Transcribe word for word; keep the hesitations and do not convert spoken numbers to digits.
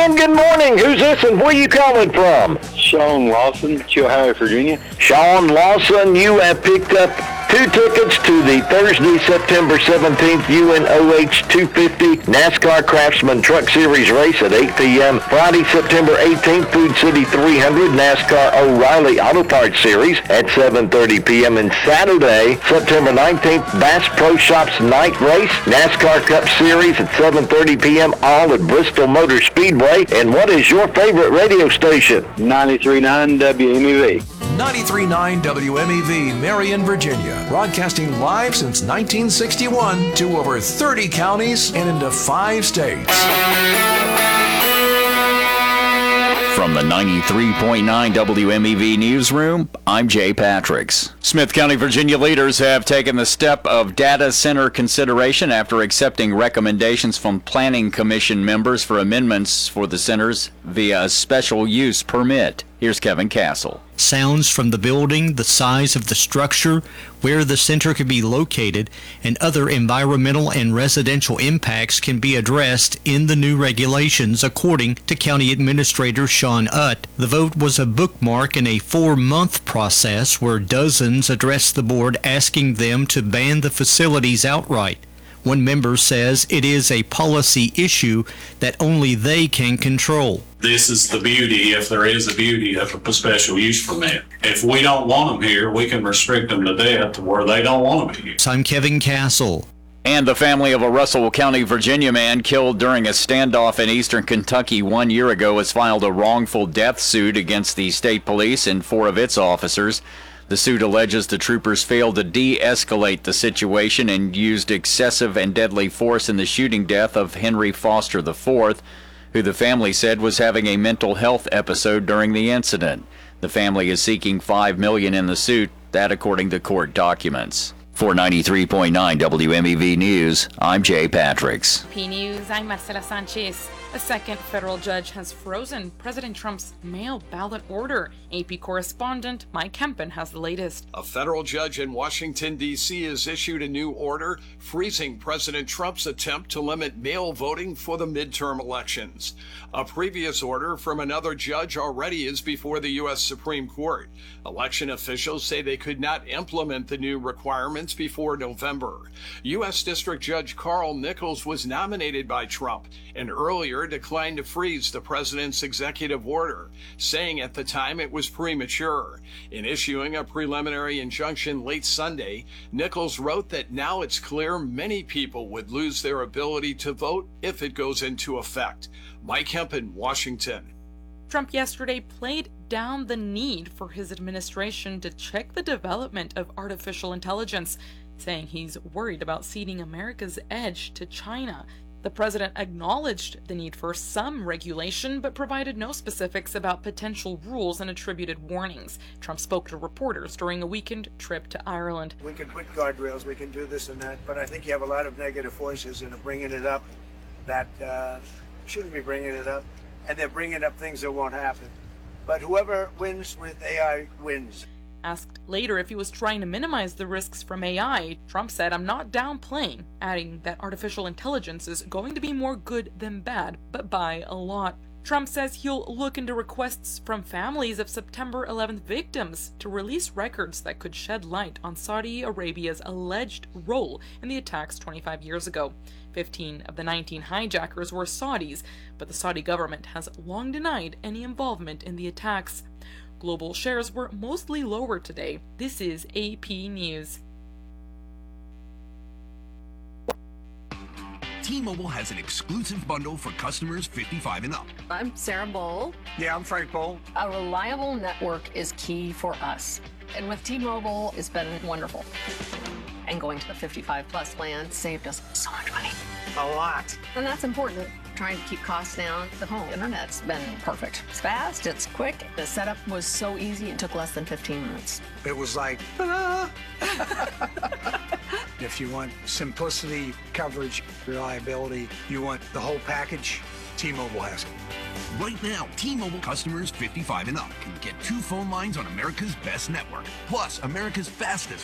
And good morning. Who's this and where you calling from? Sean Lawson, Ohio, Virginia. Sean Lawson, you have picked up two tickets to the Thursday, September seventeenth U N O H two fifty NASCAR Craftsman Truck Series race at eight p.m. Friday, September eighteenth, Food City three hundred NASCAR O'Reilly Auto Parts Series at seven thirty p.m. And Saturday, September nineteenth, Bass Pro Shops Night Race NASCAR Cup Series at seven thirty p.m. all at Bristol Motor Speedway. And what is your favorite radio station? ninety-three point nine W M E V. ninety-three point nine W M E V, Marion, Virginia. Broadcasting live since nineteen sixty-one to over thirty counties and into five states. From the ninety-three point nine W M E V newsroom, I'm Jay Patricks. Smith County, Virginia leaders have taken the step of data center consideration after accepting recommendations from Planning Commission members for amendments for the centers via a special use permit. Here's Kevin Castle. Sounds from the building, the size of the structure, where the center could be located, and other environmental and residential impacts can be addressed in the new regulations, according to County Administrator Sean Utt. The vote was a bookmark in a four-month process where dozens addressed the board asking them to ban the facilities outright. One member says it is a policy issue that only they can control. This is the beauty, if there is a beauty, of a special use permit. If we don't want them here, we can restrict them to death to where they don't want them here. I'm Kevin Castle. And the family of a Russell County, Virginia man killed during a standoff in eastern Kentucky one year ago has filed a wrongful death suit against the state police and four of its officers. The suit alleges the troopers failed to de-escalate the situation and used excessive and deadly force in the shooting death of Henry Foster the fourth, who the family said was having a mental health episode during the incident. The family is seeking five million dollars in the suit, that according to court documents. For ninety-three point nine W M E V News, I'm Jay Patricks. P News, I'm Marcela Sanchez. A second federal judge has frozen President Trump's mail ballot order. A P correspondent Mike Kempen has the latest. A federal judge in Washington, D C has issued a new order freezing President Trump's attempt to limit mail voting for the midterm elections. A previous order from another judge already is before the U S Supreme Court. Election officials say they could not implement the new requirements before November. U S District Judge Carl Nichols was nominated by Trump and earlier declined to freeze the president's executive order, saying at the time it was premature. In issuing a preliminary injunction late Sunday, Nichols wrote that now it's clear many people would lose their ability to vote if it goes into effect. Mike Kempen, Washington. Trump yesterday played down the need for his administration to check the development of artificial intelligence, saying he's worried about ceding America's edge to China. The president acknowledged the need for some regulation, but provided no specifics about potential rules and attributed warnings. Trump spoke to reporters during a weekend trip to Ireland. We can put guardrails, we can do this and that, but I think you have a lot of negative voices and are bringing it up that uh, shouldn't be bringing it up, and they're bringing up things that won't happen. But whoever wins with A I wins. Asked later if he was trying to minimize the risks from A I, Trump said, "I'm not downplaying," adding that artificial intelligence is going to be more good than bad, but by a lot. Trump says he'll look into requests from families of September eleventh victims to release records that could shed light on Saudi Arabia's alleged role in the attacks twenty-five years ago. fifteen of the nineteen hijackers were Saudis, but the Saudi government has long denied any involvement in the attacks. Global shares were mostly lower today. This is A P News. T-Mobile has an exclusive bundle for customers fifty-five and up. I'm Sarah Bowl. Yeah, I'm Frank Bowl. A reliable network is key for us. And with T-Mobile, it's been wonderful. And going to the fifty-five plus plan saved us so much money. A lot. And that's important. Trying to keep costs down. The home internet's been perfect. It's fast, it's quick. The setup was so easy, it took less than fifteen minutes. It was like, ta-da! If you want simplicity, coverage, reliability, you want the whole package, T-Mobile has it. Right now, T-Mobile customers fifty-five and up can get two phone lines on America's best network, plus America's fastest